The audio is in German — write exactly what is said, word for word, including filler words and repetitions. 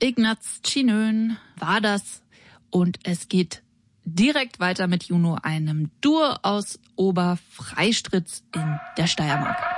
Ignaz Chinön war das. Und es geht direkt weiter mit Juno, einem Duo aus Oberfreistritz in der Steiermark.